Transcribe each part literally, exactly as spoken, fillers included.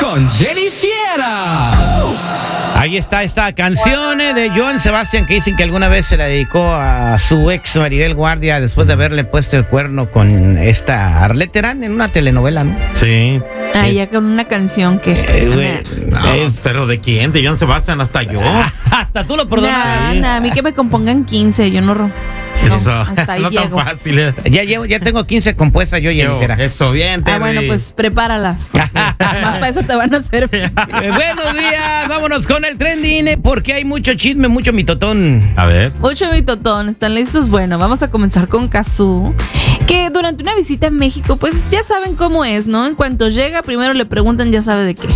con Jenny Fiera. Ahí está esta canción de Joan Sebastián, que dicen que alguna vez se la dedicó a su ex Maribel Guardia después de haberle puesto el cuerno con esta Arlette Terán en una telenovela, ¿no? Sí. Ah, ya con una canción que... Eh, güey, No, es- pero ¿de quién? De Joan Sebastián, hasta yo. hasta tú lo perdonas. Nah, Sí. nah, a mí que me compongan quince, yo no... ro- no, Eso, hasta ahí no tan llego. fácil. eh. Ya llevo, ya tengo quince compuestas yo, Yo, Jennifer. Eso, bien, Ah, Terry. bueno, pues prepáralas. porque Más para eso te van a hacer. Eh, buenos días, vámonos con el trending, porque hay mucho chisme, mucho mitotón. A ver. Mucho mitotón, ¿están listos? Bueno, vamos a comenzar con Cazzu, que durante una visita a México, pues ya saben cómo es, ¿no? En cuanto llega, primero le preguntan, ya sabe de qué.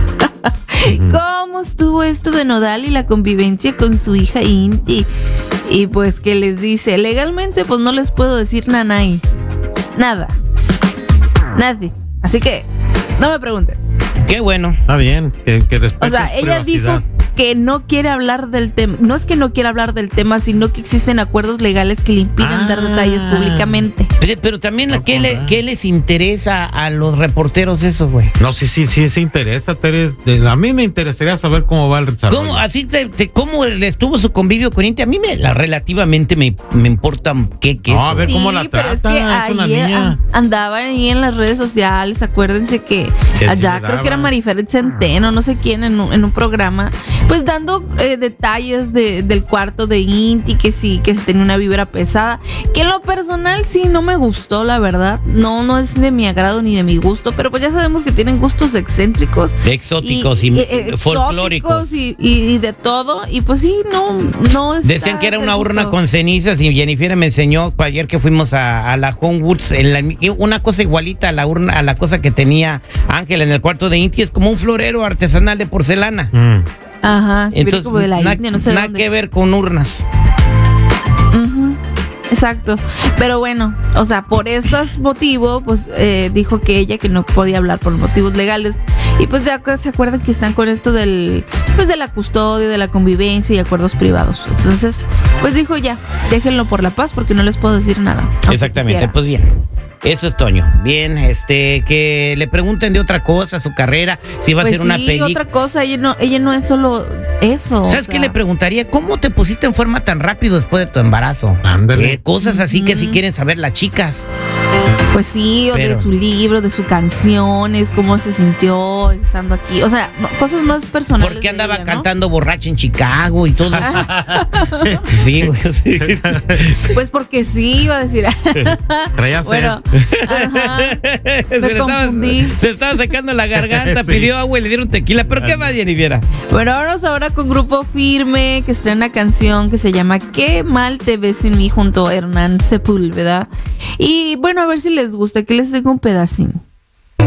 ¿Cómo estuvo esto de Nodal y la convivencia con su hija Inti? Y pues que les dice, legalmente pues no les puedo decir nanay. Nada. Nadie. Así que no me pregunten. Qué bueno. Está bien, que, que respetes O sea, ella privacidad. dijo que no quiere hablar del tema. No es que no quiera hablar del tema, sino que existen acuerdos legales que le impiden Ah. dar detalles públicamente. Pero, pero también, No, ¿qué, con le- razón. qué les interesa a los reporteros eso, güey? No, sí, sí, sí, se interesa, Teres. De- A mí me interesaría saber cómo va el desarrollo. ¿Cómo, así te- te- ¿Cómo le estuvo su convivio con Inti? A mí me, la, relativamente me, me importa qué, qué No, eso. a ver cómo la pero es trata, que es una ayer niña. an- andaban ahí en las redes sociales, acuérdense que Que allá sí le creo que era daba. Marifer Centeno, no sé quién, en un, en un programa, pues dando eh, detalles de- del cuarto de Inti, que sí, que sí tenía una vibra pesada, que en lo personal sí no me gustó, la verdad, no, no es de mi agrado ni de mi gusto, pero pues ya sabemos que tienen gustos excéntricos. Exóticos y, eh, folclóricos. exóticos y, y- y de todo, y pues sí, no, no está Decían que era una del urna gusto. con cenizas y Jennifer me enseñó ayer que fuimos a, a la Homewoods, en la- una cosa igualita a la urna, a la cosa que tenía Ángel en el cuarto de Inti, es como un florero artesanal de porcelana. Mm. Ajá, que viene Entonces, como de la na- India, no sé nada dónde. que ver con urnas. Ujú, exacto. Pero bueno, o sea, por estos motivos, pues eh, dijo que ella que no podía hablar por motivos legales. Y pues ya se acuerdan que están con esto del, pues de la custodia, de la convivencia y acuerdos privados. Entonces, pues dijo ya, déjenlo por la paz porque no les puedo decir nada. aunque Exactamente, quisiera. pues bien. Eso es Toño. Bien, este, que le pregunten de otra cosa, su carrera, si va a Pues ser una sí, película. otra cosa, ella no, ella no es solo eso. o ¿Sabes sea, qué le preguntaría? ¿Cómo te pusiste en forma tan rápido después de tu embarazo? Ándale. Eh, cosas así que si Ujú. quieren saber las chicas. Pues sí, o Pero- de su libro, de sus canciones, cómo se sintió estando aquí. O sea, no, cosas más personales. ¿Por qué de andaba ella, ¿no? cantando borracha en Chicago y todo eso? Sí, güey. Sí. Pues porque sí, iba a decir. Traía sed. Bueno, ajá. se, le estaba, confundí. se estaba secando la garganta, Sí. pidió agua y le dieron tequila. ¿Pero qué más, Jennifer? Bueno, vámonos ahora con Grupo Firme, que estrena canción que se llama Qué mal te ves sin mí junto a Hernán Sepúlveda. Y bueno, a ver si les gusta, que les traigo un pedacín.